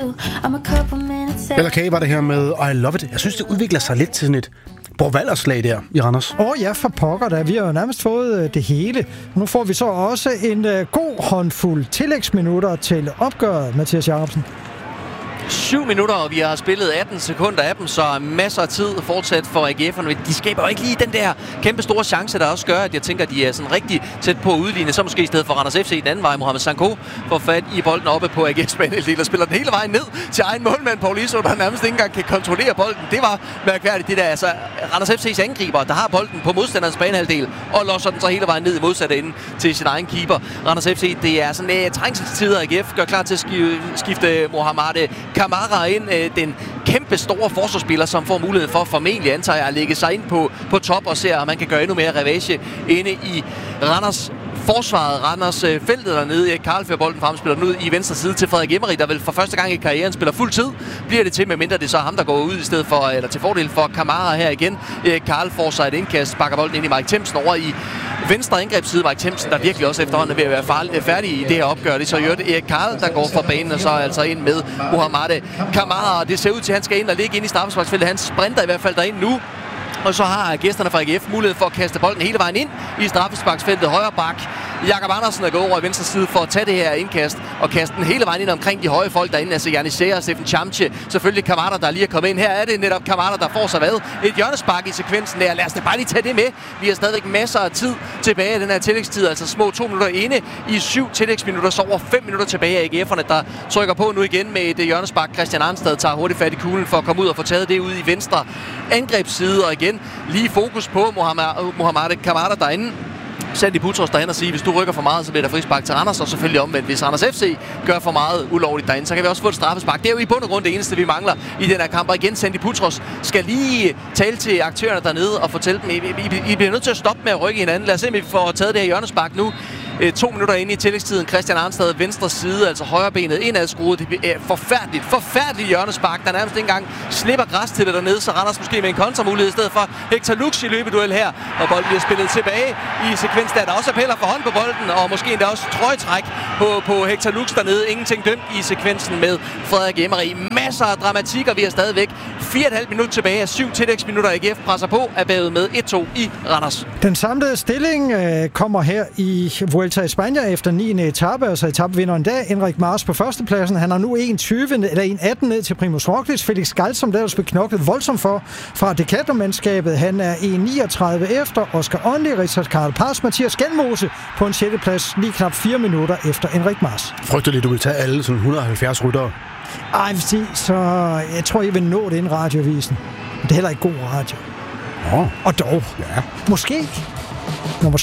Eller Kage var det her med I Love It. Jeg synes, det udvikler sig lidt til sådan et Borvalderslag der i Randers. Ja, for pokker da. Vi har jo nærmest fået det hele. Nu får vi så også en god håndfuld tillægsminutter til opgøret, Mathias Jacobsen. 7 minutter, og vi har spillet 18 sekunder af dem, så masser af tid fortsat for AGF'erne. De skaber jo ikke lige den der kæmpe store chance, der også gør, at jeg tænker, at de er sådan rigtig tæt på at udligne. Så måske i stedet for Randers FC den anden vej. Mohamed Sanko får fat i bolden oppe på AGF's banehalvdel og spiller den hele vejen ned til egen målmand, Paul Iso, der nærmest ikke engang kan kontrollere bolden. Det var mærkværdigt, det der. Altså, Randers FC's angriber, der har bolden på modstanderens banehalvdel og losser den så hele vejen ned i modsatte ende til sin egen keeper. Randers FC, det er sådan trængselstider. AGF gør klar til at skifte Mohamed Kamara ind, den kæmpe store forsvarsspiller, som får mulighed for formentlig antager at lægge sig ind på top og ser, om man kan gøre endnu mere ravage inde i Randers forsvaret, Randers feltet dernede. Karl fører bolden frem, spiller den ud i venstre side til Frederik Emery, der vel for første gang i karrieren spiller fuld tid. Bliver det til, medmindre det så er ham, der går ud i stedet for, eller til fordel for Kamara her igen. Karl får sig et indkast, bakker bolden ind i Mike Themsen over i venstre angrebsside. Mike Themsen, der virkelig også efterhånden er ved at være færdig i det her opgør. Det er så Erik Karl, der går fra banen, og så altså ind med Mohamed Kamara. Det ser ud til, at han skal ind og ligge ind i straffesparksfeltet. Han sprinter i hvert fald derind nu. Og så har gæsterne fra AGF mulighed for at kaste bolden hele vejen ind i straffesparksfeltet. Højre bak Jakob Andersen er gået over i venstre side for at tage det her indkast og kaste den hele vejen ind omkring de høje folk derinde. Altså Janis Seher og Steffen Chamche. Selvfølgelig Kamara, der lige er kommet ind. Her er det netop Kamara, der får sig hvad? Et hjørnespark i sekvensen der. Lad os da bare lige tage det med. Vi har stadigvæk masser af tid tilbage af den her tillægstid. Altså små 2 minutter inde i 7 tillægsminutter. Så over 5 minutter tilbage af AGF'erne, der trykker på nu igen med et hjørnespark. Christian Arnstad tager hurtigt fat i kuglen for at komme ud og få taget det ud i venstre angrebsside. Og igen lige fokus på Mohamed Kamara derinde. Sandy Butros derhen og sige, hvis du rykker for meget, så bliver der frispark til Randers, og selvfølgelig omvendt, hvis Randers FC gør for meget ulovligt derinde, så kan vi også få et straffespark. Det er jo i bund og grund det eneste, vi mangler i den her kamp. Og igen, Sandy Butros skal lige tale til aktørerne dernede og fortælle dem, I bliver nødt til at stoppe med at rykke hinanden. Lad os se, om vi får taget det her hjørnespark nu. 2 minutter inde i tillægstiden. Christian Arnstad venstre side, altså højrebenet indadskruet. Det er forfærdeligt hjørnespark, der nærmest ikke engang slipper græs til det dernede, så Randers måske med en kontramulighed i stedet for Hector Lux i løbeduel her. Og bolden bliver spillet tilbage i sekvens, der også appeller for hånd på bolden, og måske endda også trøjetræk på Hector Lux dernede. Ingenting dømt i sekvensen med Frederik Emery. Masser af dramatik, og vi har stadigvæk 4,5 minutter tilbage af 7 tillægsminutter. AGF presser på, er bagud med 1-2 i Randers. Den samlede stilling kommer her i Vuelta i Spanien efter 9. etape, altså etapevinderen dag. Enric Mas på førstepladsen. Han har nu 1.18 ned til Primož Roglič. Felix Galt, som der blev knoklet voldsomt for fra Decathlon-mandskabet. Han er 1.39 efter. Oscar Onley, Richard Carapaz, Mathias Genmose på en 6. plads, lige knap 4 minutter efter Enric Mas. Frygteligt, du vil tage alle sådan 170 ryttere. Ej, så jeg tror, I vil nå det inden radiovisen. Men det er heller ikke god radio. Nå. Og dog. Ja. Måske. Nummer